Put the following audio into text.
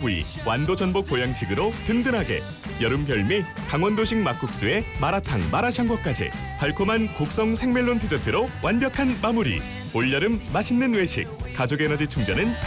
오이, 완도 전복 보양식으로 든든하게. 여름 별미 강원도식 막국수에 마라탕, 마라샹궈까지 달콤한 곡성 생멜론 디저트로 완벽한 마무리. 올여름 맛있는 외식, 가족 에너지 충전은